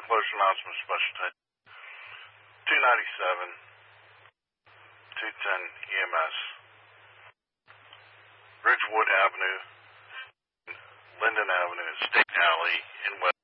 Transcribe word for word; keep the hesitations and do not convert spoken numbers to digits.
closure announcement special type. two ninety-seven, two ten E M S. Ridgewood Avenue, Linden Avenue, State Alley in West.